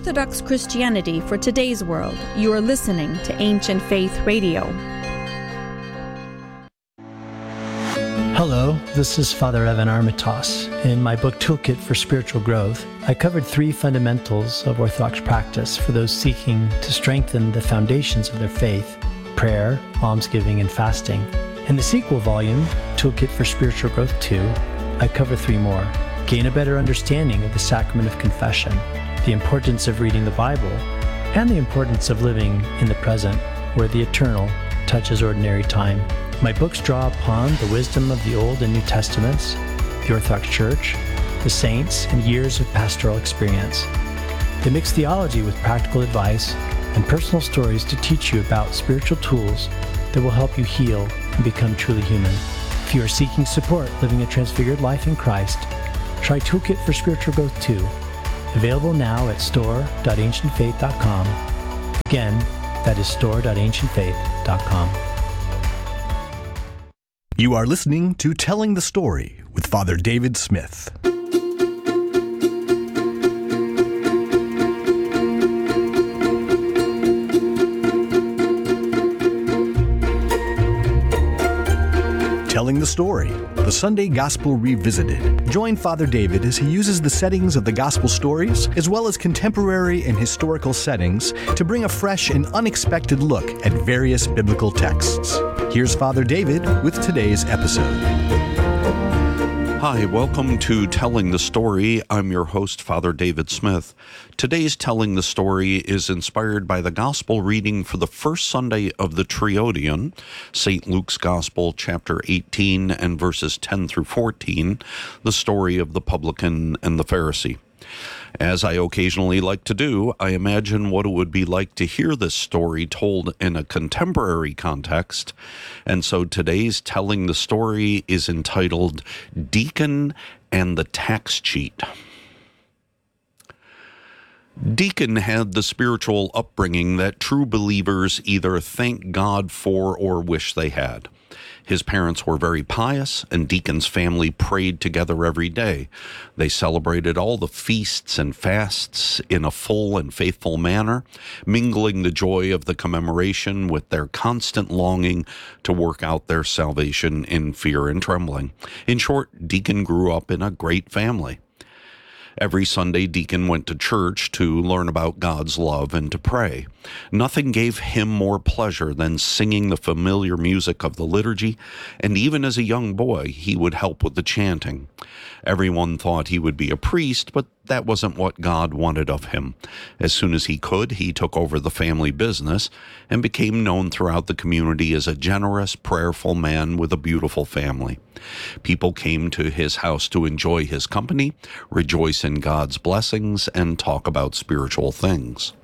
Orthodox Christianity for today's world. You are listening to Ancient Faith Radio. Hello, this is Father Evan Armitage. In my book Toolkit for Spiritual Growth, I covered 3 fundamentals of Orthodox practice for those seeking to strengthen the foundations of their faith: prayer, almsgiving, and fasting. In the sequel volume, Toolkit for Spiritual Growth 2, I cover 3 more. Gain a better understanding of the sacrament of confession, the importance of reading the Bible, and the importance of living in the present, where the eternal touches ordinary time. My books draw upon the wisdom of the Old and New Testaments, the Orthodox Church, the saints, and years of pastoral experience. They mix theology with practical advice and personal stories to teach you about spiritual tools that will help you heal and become truly human. If you are seeking support living a transfigured life in Christ, try Toolkit for Spiritual Growth 2, available now at store.ancientfaith.com. Again, that is store.ancientfaith.com. You are listening to Telling the Story with Father David Smith. Telling the Story, the Sunday Gospel Revisited. Join Father David as he uses the settings of the Gospel stories, as well as contemporary and historical settings, to bring a fresh and unexpected look at various biblical texts. Here's Father David with today's episode. Hi, welcome to Telling the Story. I'm your host, Father David Smith. Today's Telling the Story is inspired by the Gospel reading for the first Sunday of the Triodion, St. Luke's Gospel, chapter 18 and verses 10 through 14, the story of the publican and the Pharisee. As I occasionally like to do, I imagine what it would be like to hear this story told in a contemporary context, and so today's Telling the Story is entitled Deacon and the Tax Cheat. Deacon had the spiritual upbringing that true believers either thank God for or wish they had. His parents were very pious, and Deacon's family prayed together every day. They celebrated all the feasts and fasts in a full and faithful manner, mingling the joy of the commemoration with their constant longing to work out their salvation in fear and trembling. In short, Deacon grew up in a great family. Every Sunday, Deacon went to church to learn about God's love and to pray. Nothing gave him more pleasure than singing the familiar music of the liturgy, and even as a young boy, he would help with the chanting. Everyone thought he would be a priest, but that wasn't what God wanted of him. As soon as he could, he took over the family business and became known throughout the community as a generous, prayerful man with a beautiful family. People came to his house to enjoy his company, rejoice in God's blessings, and talk about spiritual things.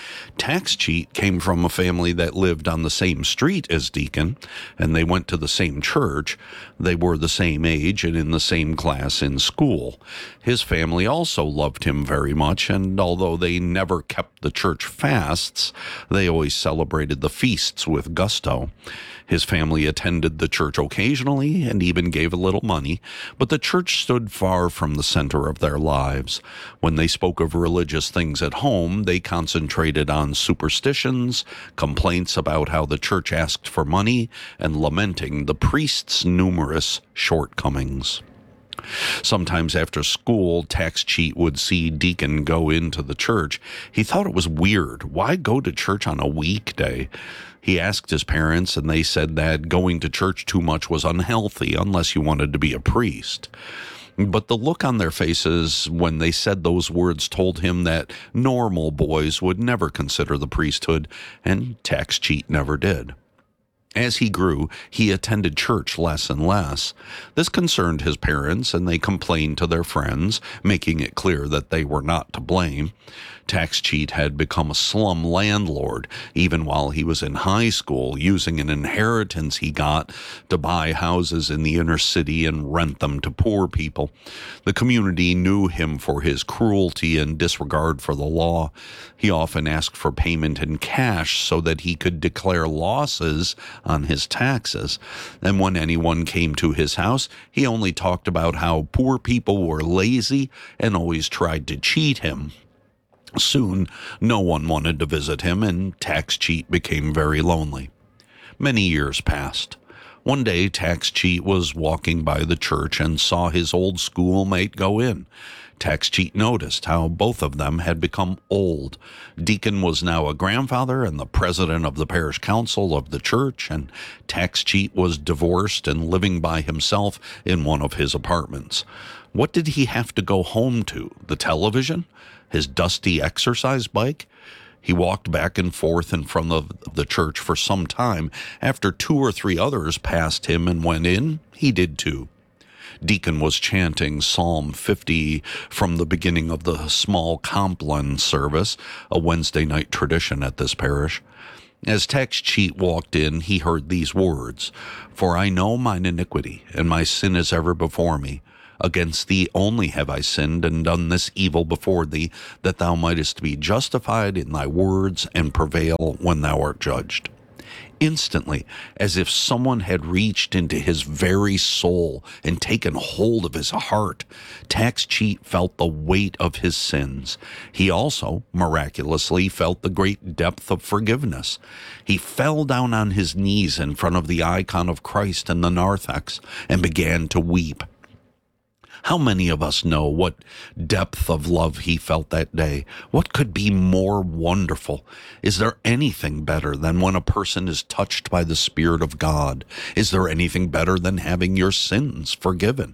Tax Cheat came from a family that lived on the same street as Deacon, and they went to the same church. They were the same age and in the same class in school. His family also loved him very much, and although they never kept the church fasts, they always celebrated the feasts with gusto. His family attended the church occasionally and even gave a little money, but the church stood far from the center of their lives. When they spoke of religious things at home, they concentrated on superstitions, complaints about how the church asked for money, and lamenting the priest's numerous shortcomings. Sometimes after school, Tax Cheat would see Deacon go into the church. He thought it was weird. Why go to church on a weekday? He asked his parents, and they said that going to church too much was unhealthy unless you wanted to be a priest. But the look on their faces when they said those words told him that normal boys would never consider the priesthood, and Tax Cheat never did. As he grew, he attended church less and less. This concerned his parents, and they complained to their friends, making it clear that they were not to blame. Tax Cheat had become a slum landlord, even while he was in high school, using an inheritance he got to buy houses in the inner city and rent them to poor people. The community knew him for his cruelty and disregard for the law. He often asked for payment in cash so that he could declare losses on his taxes. And when anyone came to his house, he only talked about how poor people were lazy and always tried to cheat him. Soon, no one wanted to visit him, and Tax Cheat became very lonely. Many years passed. One day, Tax Cheat was walking by the church and saw his old schoolmate go in. Tax Cheat noticed how both of them had become old. Deacon was now a grandfather and the president of the parish council of the church, and Tax Cheat was divorced and living by himself in one of his apartments. What did he have to go home to? The television? His dusty exercise bike? He walked back and forth in front of the church for some time. After 2 or 3 others passed him and went in, he did too. Deacon was chanting Psalm 50 from the beginning of the small Compline service, a Wednesday night tradition at this parish. As Tax Cheat walked in, he heard these words, "For I know mine iniquity, and my sin is ever before me. Against thee only have I sinned and done this evil before thee, that thou mightest be justified in thy words and prevail when thou art judged." Instantly, as if someone had reached into his very soul and taken hold of his heart, Tax Cheat felt the weight of his sins. He also, miraculously, felt the great depth of forgiveness. He fell down on his knees in front of the icon of Christ in the narthex and began to weep. How many of us know what depth of love he felt that day? What could be more wonderful? Is there anything better than when a person is touched by the Spirit of God? Is there anything better than having your sins forgiven?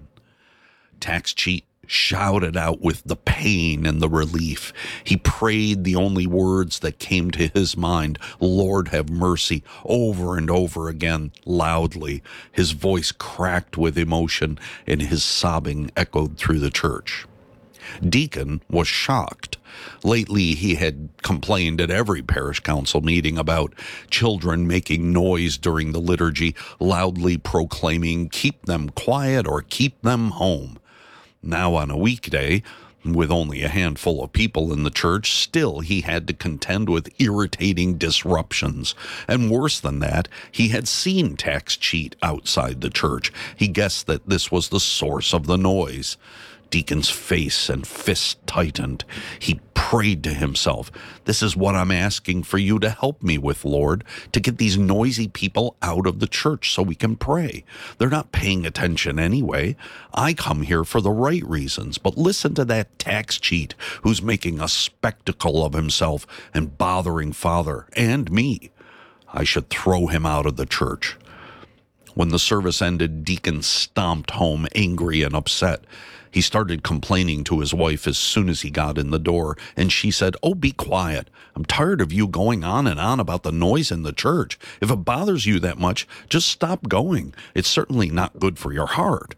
Tax Cheat shouted out with the pain and the relief. He prayed the only words that came to his mind, "Lord, have mercy," over and over again, loudly. His voice cracked with emotion, and his sobbing echoed through the church. Deacon was shocked. Lately, he had complained at every parish council meeting about children making noise during the liturgy, loudly proclaiming, "Keep them quiet or keep them home." Now on a weekday, with only a handful of people in the church, still he had to contend with irritating disruptions. And worse than that, he had seen Tax Cheat outside the church. He guessed that this was the source of the noise. Deacon's face and fist tightened. He prayed to himself, "This is what I'm asking for you to help me with, Lord, to get these noisy people out of the church so we can pray. They're not paying attention anyway. I come here for the right reasons, but listen to that Tax Cheat who's making a spectacle of himself and bothering Father and me. I should throw him out of the church." When the service ended, Deacon stomped home angry and upset. He started complaining to his wife as soon as he got in the door, and she said, "Oh, be quiet. I'm tired of you going on and on about the noise in the church. If it bothers you that much, just stop going. It's certainly not good for your heart."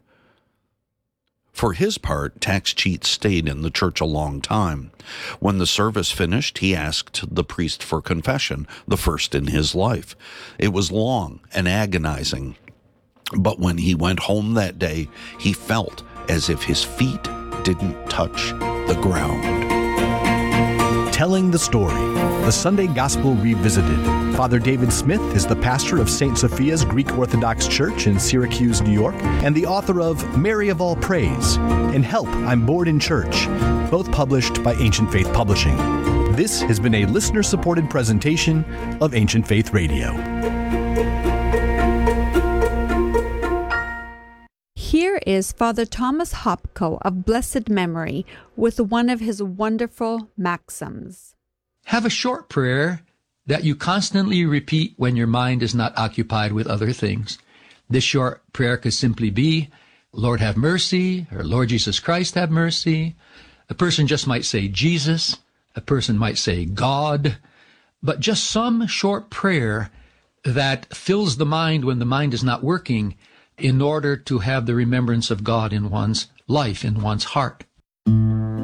For his part, Tax Cheat stayed in the church a long time. When the service finished, he asked the priest for confession, the first in his life. It was long and agonizing, but when he went home that day, he felt as if his feet didn't touch the ground. Telling the Story, the Sunday Gospel Revisited. Father David Smith is the pastor of St. Sophia's Greek Orthodox Church in Syracuse, New York, and the author of Mary of All Praise and Help, I'm Bored in Church, both published by Ancient Faith Publishing. This has been a listener-supported presentation of Ancient Faith Radio. Here is Father Thomas Hopko of blessed memory with one of his wonderful maxims. Have a short prayer that you constantly repeat when your mind is not occupied with other things. This short prayer could simply be, "Lord, have mercy," or "Lord Jesus Christ, have mercy." A person just might say Jesus. A person might say God. But just some short prayer that fills the mind when the mind is not working, in order to have the remembrance of God in one's life, in one's heart.